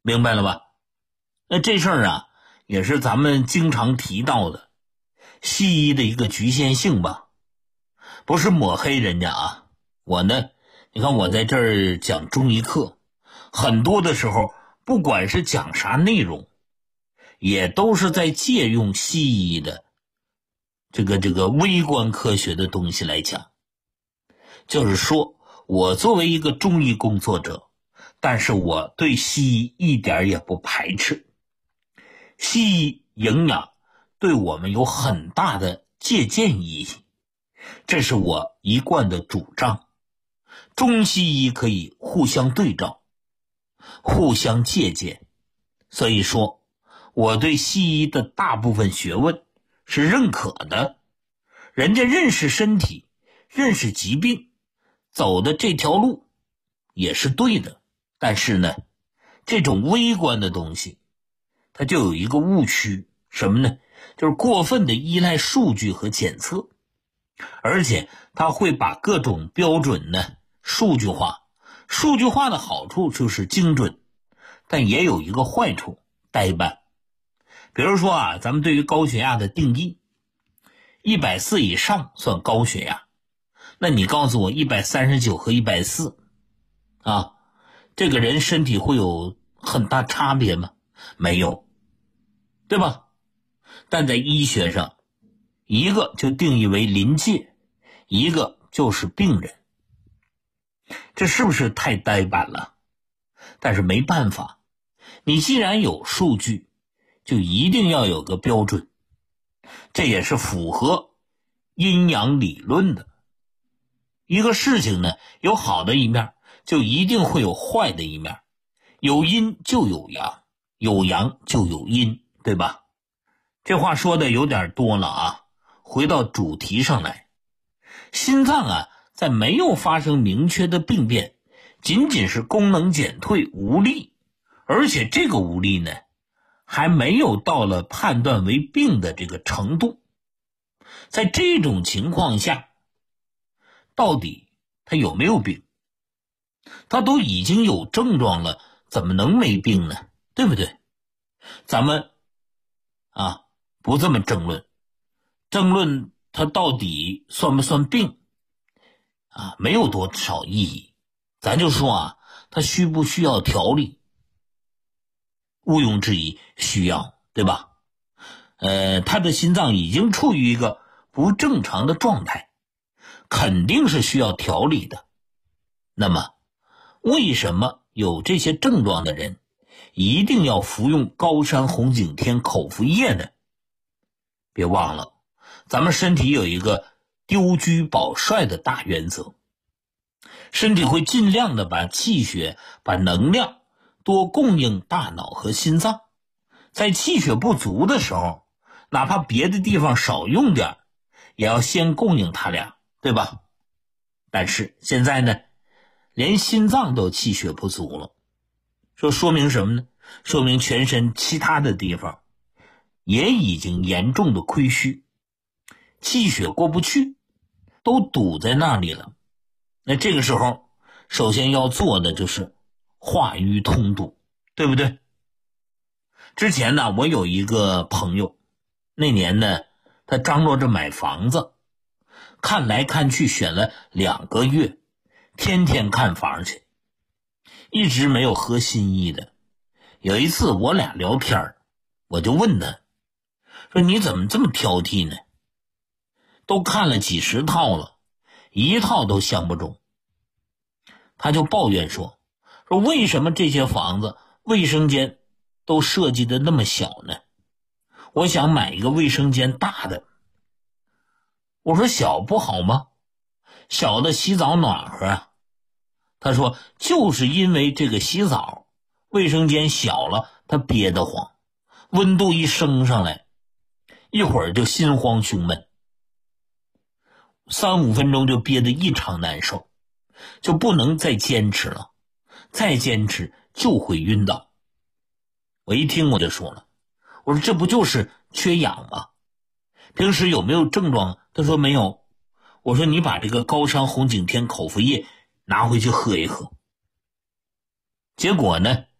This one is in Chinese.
明白了吧？那这事儿啊，也是咱们经常提到的西医的一个局限性吧。不是抹黑人家啊，我呢，你看我在这儿讲中医课，很多的时候不管是讲啥内容，也都是在借用西医的这个微观科学的东西来讲。就是说我作为一个中医工作者，但是我对西医一点也不排斥。西医营养对我们有很大的借鉴意义，这是我一贯的主张。中西医可以互相对照，互相借鉴。所以说我对西医的大部分学问是认可的，人家认识身体，认识疾病，走的这条路也是对的。但是呢，这种微观的东西它就有一个误区，什么呢？就是过分的依赖数据和检测，而且它会把各种标准呢数据化。数据化的好处就是精准，但也有一个坏处，呆板。比如说啊，咱们对于高血压的定义，140以上算高血压，那你告诉我139和140啊，这个人身体会有很大差别吗？没有，对吧？但在医学上，一个就定义为临界，一个就是病人，这是不是太呆板了？但是没办法，你既然有数据，就一定要有个标准，这也是符合阴阳理论的。一个事情呢，有好的一面，就一定会有坏的一面，有阴就有阳，有阳就有阴，对吧？这话说的有点多了啊，回到主题上来。心脏啊，在没有发生明确的病变，仅仅是功能减退无力，而且这个无力呢，还没有到了判断为病的这个程度。在这种情况下，到底他有没有病？他都已经有症状了，怎么能没病呢？对不对？咱们啊，不这么争论他到底算不算病啊，没有多少意义。咱就说啊，他需不需要调理？毋庸置疑需要，对吧？他的心脏已经处于一个不正常的状态，肯定是需要调理的。那么为什么有这些症状的人一定要服用高山红景天口服液呢？别忘了，咱们身体有一个丢车保帅的大原则，身体会尽量的把气血把能量多供应大脑和心脏，在气血不足的时候，哪怕别的地方少用点，也要先供应它俩，对吧？但是现在呢，连心脏都气血不足了，说明什么呢？说明全身其他的地方也已经严重的亏虚，气血过不去，都堵在那里了。那这个时候首先要做的就是化瘀通堵，对不对？之前呢，我有一个朋友，那年呢他张罗着买房子，看来看去选了2个月，天天看房去，一直没有合心意的。有一次我俩聊天，我就问他说，你怎么这么挑剔呢？都看了几10套了，一套都相不中。他就抱怨说为什么这些房子卫生间都设计的那么小呢？我想买一个卫生间大的。我说小不好吗？小的洗澡暖和啊。他说就是因为这个洗澡卫生间小了，他憋得慌，温度一升上来，一会儿就心慌胸闷，3-5分钟就憋得异常难受，就不能再坚持了，再坚持就会晕倒。我一听我就说了，我说这不就是缺氧吗？平时有没有症状？他说没有。我说你把这个高山红景天口服液拿回去喝一喝。结果呢，